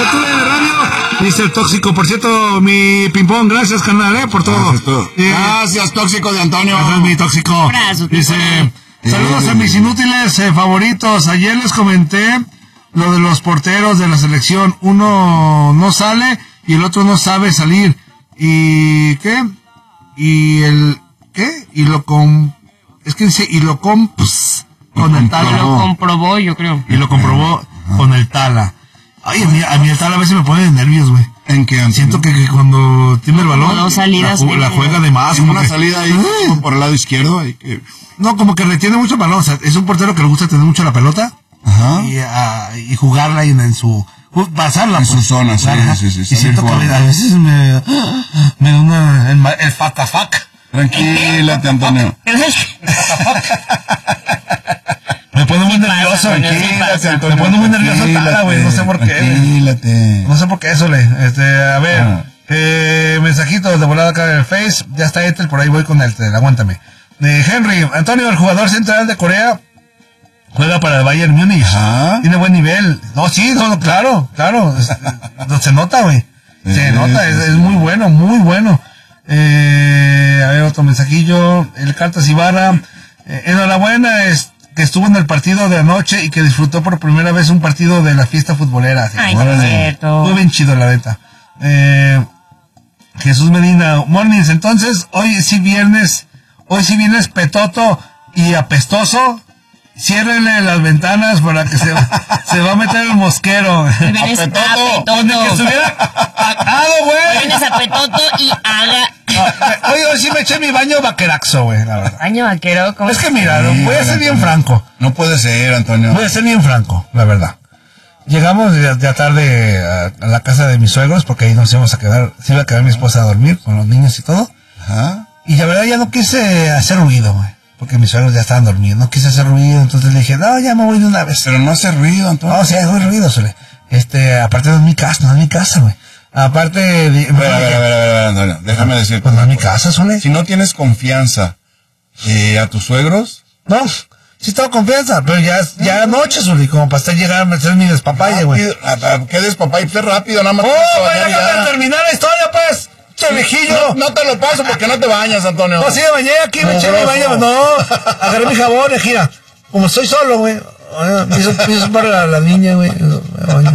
Tertulia de Radio, dice el Tóxico. Por cierto, mi ping-pong, gracias, carnal, por todo. Gracias, Tóxico de Antonio. Gracias, mi Tóxico. Abrazo, dice, saludos a mis inútiles favoritos. Ayer les comenté lo de los porteros de la selección. Uno no sale y el otro no sabe salir. ¿Y qué? Y el... ¿Qué? Y lo es que dice, y lo con el Tala. Y lo comprobó, yo creo. Y lo comprobó con el Tala. Ay, a mí el Tala a veces me pone de nervios, güey. ¿En qué? Siento que cuando tiene el balón, dos salidas la juega de más. Como una salida ahí por el lado izquierdo. Ahí que... No, como que retiene mucho el balón. O sea, es un portero que le gusta tener mucho la pelota. Ajá. Y jugarla ahí en su... pasarla. En su zona, sí. Y siento que a veces me da el fatafac. Tranquilate, Antonio. Me pone muy nervioso. Tranquilate, Antonio. Me pone muy nervioso el Tala, güey. No sé por qué. Tranquilate. No sé por qué eso, a ver. Mensajitos de volada acá en el Face. Ya está Ethel, por ahí voy con él. Aguántame. Henry, Antonio, el jugador central de Corea, juega para el Bayern Múnich. Tiene buen nivel. No, sí, claro. Se nota, güey. Se nota, es muy bueno, muy bueno. A ver, otro mensajillo. El Cartas Ibarra. Enhorabuena, que estuvo en el partido de anoche y que disfrutó por primera vez un partido de la fiesta futbolera. Ay, qué cierto. Fue bien chido, la neta. Jesús Medina, mornings, entonces, hoy sí viernes petoto y apestoso. Ciérrenle las ventanas para que se va a meter el mosquero. Vienes a Petoto. Que estuviera pagado, güey. Vienes a Petoto y haga... Oye, hoy sí me eché mi baño vaqueraxo, güey, la verdad. ¿Baño vaquero? ¿Cómo? Es que mira, voy a ser bien franco. No puede ser, Antonio. Voy a ser bien franco, la verdad. Llegamos ya tarde a la casa de mis suegros, porque ahí nos íbamos a quedar, se iba a quedar mi esposa a dormir con los niños y todo. Ajá. Y la verdad ya no quise hacer ruido, güey. Porque mis suegros ya estaban dormidos, no quise hacer ruido, entonces le dije, no, ya me voy de una vez. Pero no hace ruido, Antonio. No, sí, hago ruido, Sole. Aparte no es mi casa, güey. Aparte de... A ver, Antonio, déjame decirte. Pues no es mi casa, Sole. Si no tienes confianza a tus suegros... No, sí tengo confianza, pero ya anoche, Sole, como para llegar a hacer mi despapalle, güey. ¿Qué despapalle? Pues rápido, nada más. Déjame terminar la historia, pues. Viejillo. No te lo paso porque no te bañas, Antonio. No, sí, me bañé aquí, me eché mi baño. No, agarré mi jabón y gira. Como estoy solo, güey. Me hizo para la niña, güey. Me baño.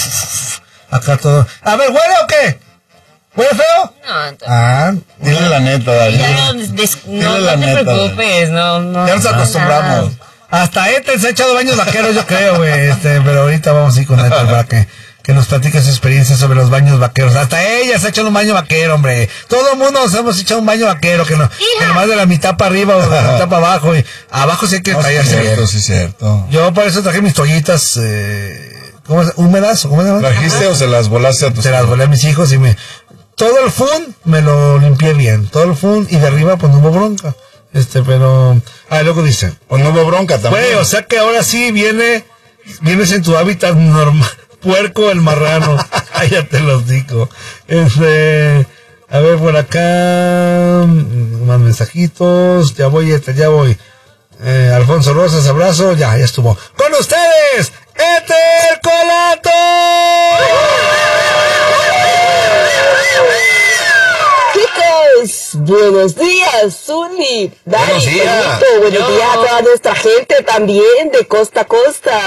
Acá todo. A ver, ¿huele o qué? ¿Huele feo? No, Antonio. Dile la neta, Dale. No te preocupes, no. Ya nos acostumbramos. Hasta se ha echado baños vaqueros, yo creo, güey. Pero ahorita vamos a ir con para que nos platique su experiencia sobre los baños vaqueros. Hasta ella se ha echado un baño vaquero, hombre. Todo el mundo nos hemos echado un baño vaquero, que nomás de la mitad para arriba o de la mitad para abajo. Y abajo sí hay que tallarse. Sí, cierto. Yo por eso traje mis toallitas, ¿cómo es? ¿Húmedas? ¿Cómo se llama? ¿Trajiste o se las volaste a tus hijos? Se las volé a mis hijos y todo el fun me lo limpié bien. Todo el fun y de arriba pues no hubo bronca. Pero... luego dice... Pues no hubo bronca también. Güey, o sea que ahora sí vienes en tu hábitat normal. Puerco el marrano. Cállate los digo. A ver, por acá. Más mensajitos. Ya voy. Alfonso Rosas, abrazo. Ya estuvo. Con ustedes, Ethel Colato. Chicos, buenos días, Zuli. Buenos días. Buenos días a toda nuestra gente también de costa a costa.